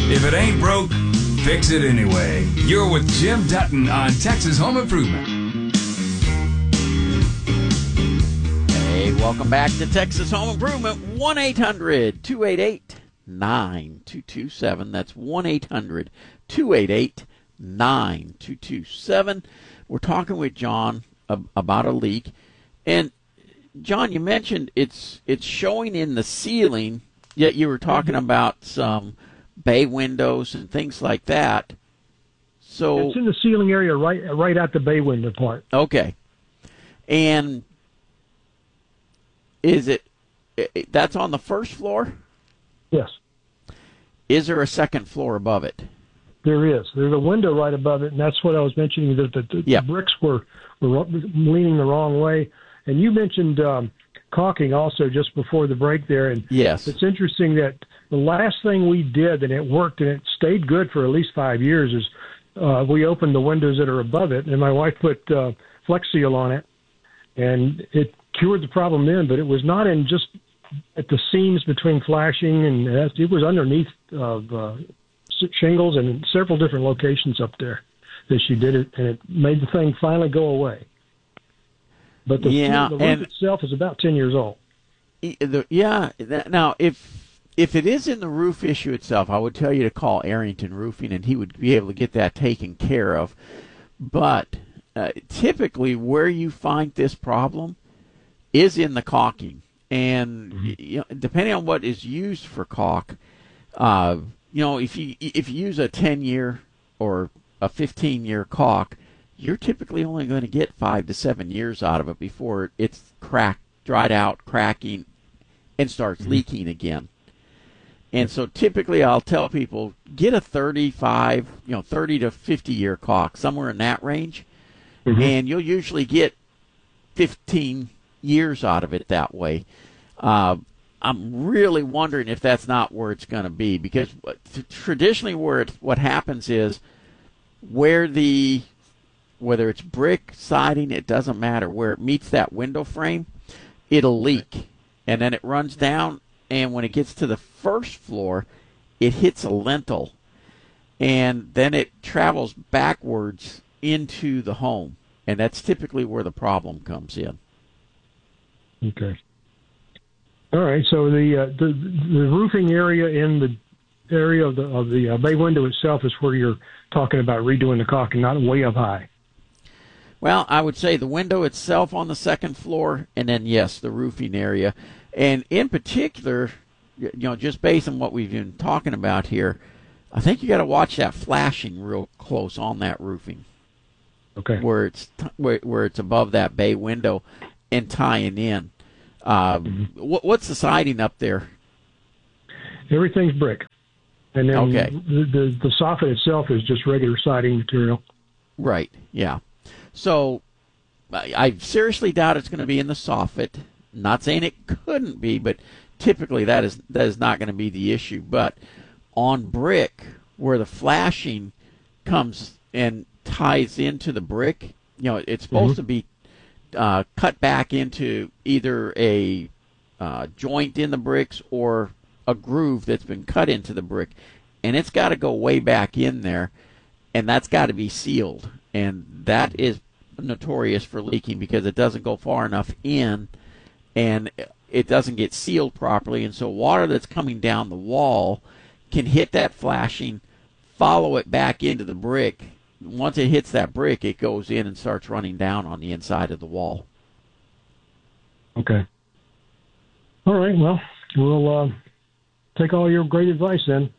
If it ain't broke, fix it anyway. You're with Jim Dutton on Texas Home Improvement. Hey, welcome back to Texas Home Improvement. 1-800-288-9227. That's 1-800-288-9227. We're talking with John about a leak. And, John, you mentioned it's showing in the ceiling, yet you were talking about some bay windows and things like that. So it's in the ceiling area, right at the bay window part. Okay. And is that's on the first floor? Yes. Is there a second floor above it? There is. There's a window right above it, and that's what I was mentioning, that the bricks were leaning the wrong way. And you mentioned caulking also just before the break there. And yes. It's interesting that the last thing we did, and it worked, and it stayed good for at least 5 years, is we opened the windows that are above it, and my wife put Flex Seal on it, and it cured the problem then, but it was not in just at the seams between flashing, and it was underneath shingles and in several different locations up there that she did it, and it made the thing finally go away. But the roof itself is about 10 years old. Now, if it is in the roof issue itself, I would tell you to call Arrington Roofing, and he would be able to get that taken care of. But typically where you find this problem is in the caulking. And depending on what is used for caulk, if you use a 10-year or a 15-year caulk, you're typically only going to get 5 to 7 years out of it before it's dried out, cracking, and starts leaking again. And so typically I'll tell people, get a 30 to 50-year caulk, somewhere in that range, and you'll usually get 15 years out of it that way. I'm really wondering if that's not where it's going to be, because traditionally what happens is whether it's brick, siding, it doesn't matter. Where it meets that window frame, it'll leak. And then it runs down, and when it gets to the first floor, it hits a lintel. And then it travels backwards into the home. And that's typically where the problem comes in. Okay. All right. So the roofing area in the area of the bay window itself is where you're talking about redoing the caulking, not way up high. Well, I would say the window itself on the second floor, and then, yes, the roofing area. And in particular, just based on what we've been talking about here, I think you got to watch that flashing real close on that roofing. Okay. Where it's above that bay window and tying in. What's the siding up there? Everything's brick. And then okay. the soffit itself is just regular siding material. Right, yeah. So I seriously doubt it's going to be in the soffit. Not saying it couldn't be, but typically that is not going to be the issue. But on brick, where the flashing comes and ties into the brick, it's supposed to be cut back into either a joint in the bricks or a groove that's been cut into the brick, and it's got to go way back in there, and that's got to be sealed, and that is notorious for leaking because it doesn't go far enough in, and it doesn't get sealed properly, and so water that's coming down the wall can hit that flashing, follow it back into the brick. Once it hits that brick, it goes in and starts running down on the inside of the wall. Okay. All right. Well, we'll take all your great advice then.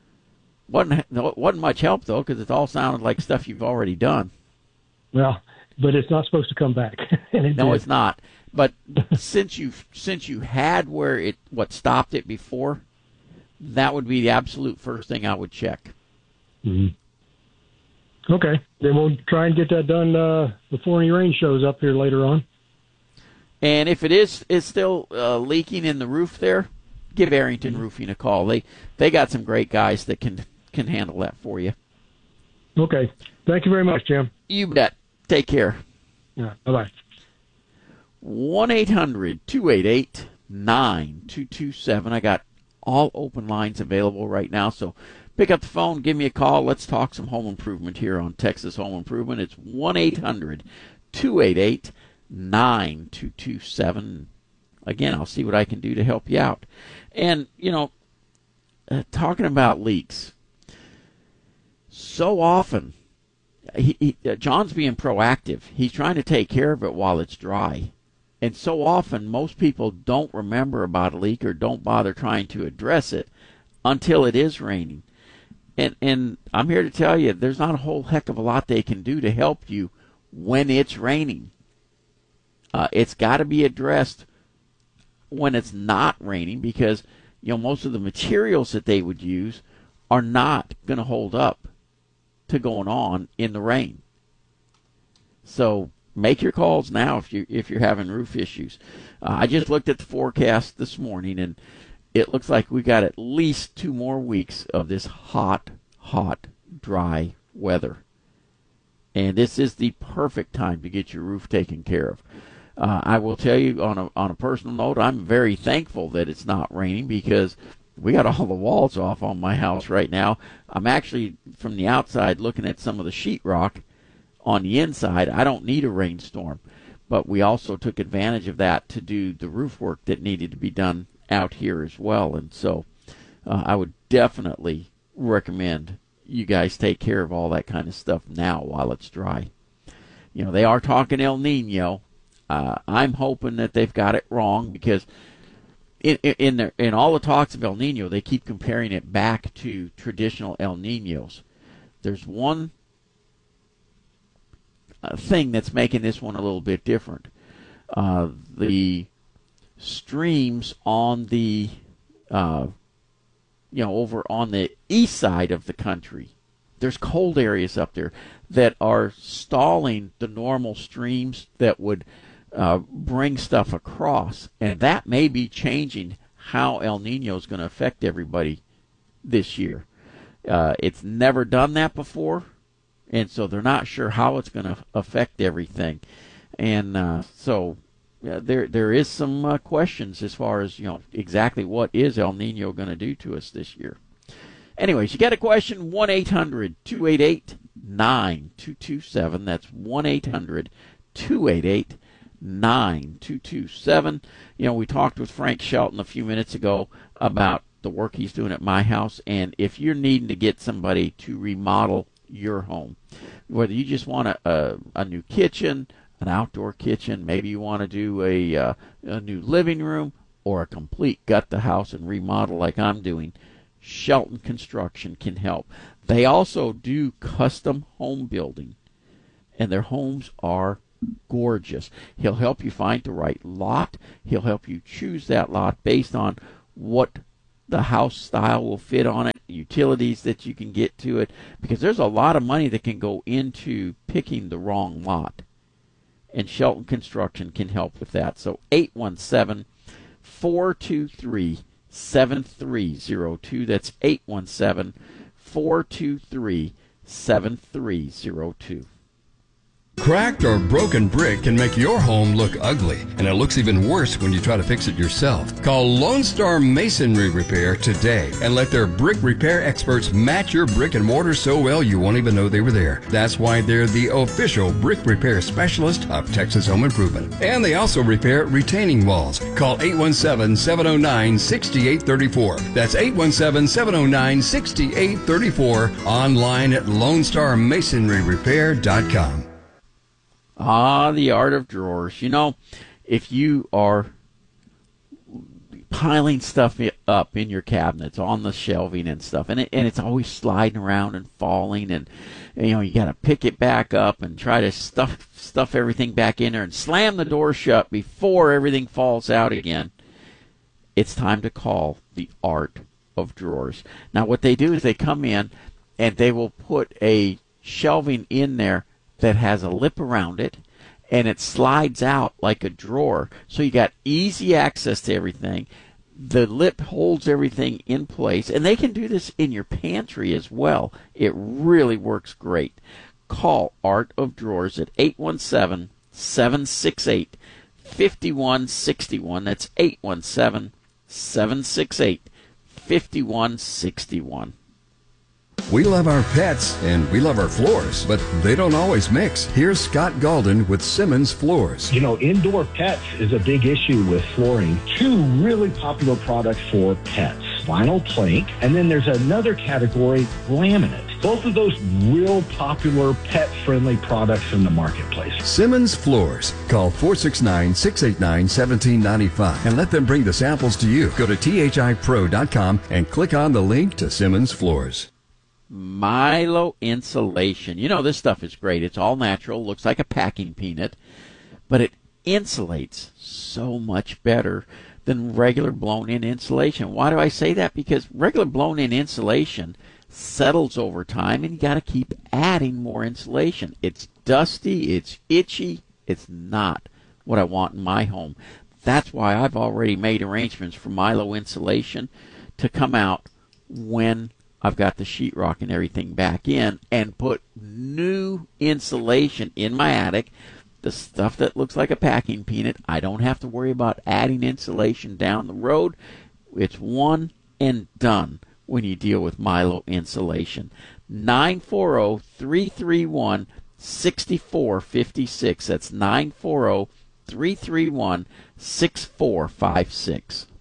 Wasn't much help, though, because it all sounded like stuff you've already done. Well, but it's not supposed to come back. No, it's not. But since you had what stopped it before, that would be the absolute first thing I would check. Mm-hmm. Okay. Then we'll try and get that done before any rain shows up here later on. And if it is still leaking in the roof there, give Arrington Roofing a call. They got some great guys that can handle that for you. Okay. Thank you very much, Jim. You bet. Take care. Yeah. Bye-bye. 1-800-288-9227. I got All open lines available right now. So pick up the phone, give me a call. Let's talk some home improvement here on Texas Home Improvement. It's 1-800-288-9227. Again, I'll see what I can do to help you out. And, talking about leaks, so often, John's being proactive. He's trying to take care of it while it's dry. And so often, most people don't remember about a leak or don't bother trying to address it until it is raining. And I'm here to tell you, there's not a whole heck of a lot they can do to help you when it's raining. It's got to be addressed when it's not raining, because most of the materials that they would use are not going to hold up to going on in the rain. So make your calls now if you're having roof issues. I just looked at the forecast this morning, and it looks like we got at least 2 more weeks of this hot, dry weather. And this is the perfect time to get your roof taken care of. I will tell you on a personal note, I'm very thankful that it's not raining, because we got all the walls off on my house right now. I'm actually, from the outside, looking at some of the sheetrock on the inside. I don't need a rainstorm, but we also took advantage of that to do the roof work that needed to be done out here as well. And so I would definitely recommend you guys take care of all that kind of stuff now while it's dry. They are talking El Nino. I'm hoping that they've got it wrong, because in all the talks of El Nino, they keep comparing it back to traditional El Ninos. There's one thing that's making this one a little bit different. The streams on the over on the east side of the country, there's cold areas up there that are stalling the normal streams that would bring stuff across, and that may be changing how El Nino is going to affect everybody this year. It's never done that before, and so they're not sure how it's going to affect everything. And so there is some questions as far as exactly what is El Nino going to do to us this year. Anyways, you got a question, 1-800-288-9227. That's 1-800-288-9227. We talked with Frank Shelton a few minutes ago about the work he's doing at my house, and if you're needing to get somebody to remodel your home, whether you just want a new kitchen, an outdoor kitchen, maybe you want to do a new living room, or a complete gut the house and remodel like I'm doing, Shelton Construction can help. They also do custom home building, and their homes are gorgeous. He'll help you find the right lot. He'll help you choose that lot based on what the house style will fit on it, utilities that you can get to it, because there's a lot of money that can go into picking the wrong lot. And Shelton Construction can help with that. So 817-423-7302. That's 817-423-7302. Cracked or broken brick can make your home look ugly, and it looks even worse when you try to fix it yourself. Call Lone Star Masonry Repair today and let their brick repair experts match your brick and mortar so well you won't even know they were there. That's why they're the official brick repair specialist of Texas Home Improvement. And they also repair retaining walls. Call 817-709-6834. That's 817-709-6834. Online at LoneStarMasonryRepair.com. The art of drawers. If you are piling stuff up in your cabinets on the shelving and stuff, and it's always sliding around and falling, and you got to pick it back up and try to stuff everything back in there and slam the door shut before everything falls out again. It's time to call the art of drawers. Now, what they do is they come in and they will put a shelving in there that has a lip around it, and it slides out like a drawer. So you got easy access to everything. The lip holds everything in place, and they can do this in your pantry as well. It really works great. Call Art of Drawers at 817-768-5161. That's 817-768-5161. 888-5161. We love our pets and we love our floors, but they don't always mix. Here's Scott Galden with Simmons Floors. You know, indoor pets is a big issue with flooring. Two really popular products for pets, vinyl plank, and then there's another category, laminate. Both of those real popular pet-friendly products in the marketplace. Simmons Floors. Call 469-689-1795 and let them bring the samples to you. Go to thipro.com and click on the link to Simmons Floors. Milo insulation. You know, this stuff is great. It's all natural, looks like a packing peanut, but it insulates so much better than regular blown-in insulation. Why do I say that? Because regular blown-in insulation settles over time, and you got to keep adding more insulation. It's dusty, it's itchy, it's not what I want in my home. That's why I've already made arrangements for Milo insulation to come out when I've got the sheetrock and everything back in, and put new insulation in my attic. The stuff that looks like a packing peanut, I don't have to worry about adding insulation down the road. It's one and done when you deal with Milo insulation. 940-331-6456. That's 940-331-6456.